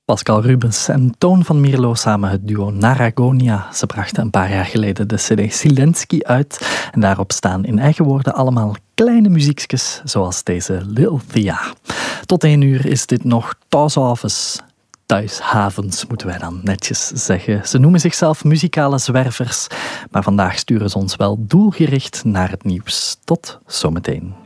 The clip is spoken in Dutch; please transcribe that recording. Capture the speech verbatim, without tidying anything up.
Pascal Rubens en Toon van Mierlo samen het duo Naragonia. Ze brachten een paar jaar geleden de cd Silensky uit. En daarop staan in eigen woorden allemaal kleine muziekjes, zoals deze Lil Thea. Tot één uur is dit nog thuishavens. Thuishavens moeten wij dan netjes zeggen. Ze noemen zichzelf muzikale zwervers. Maar vandaag sturen ze ons wel doelgericht naar het nieuws. Tot zometeen.